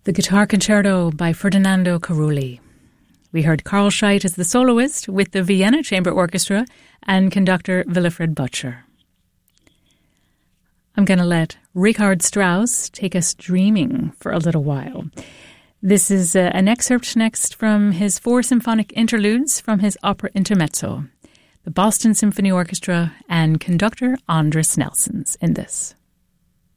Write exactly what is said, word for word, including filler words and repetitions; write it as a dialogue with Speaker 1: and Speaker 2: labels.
Speaker 1: The Guitar Concerto by Ferdinando Carulli. We heard Carl Scheidt as the soloist with the Vienna Chamber Orchestra and conductor Willifred Butcher. I'm going to let Richard Strauss take us dreaming for a little while. This is uh, an excerpt next from his four symphonic interludes from his opera Intermezzo, the Boston Symphony Orchestra and conductor Andris Nelsons in this.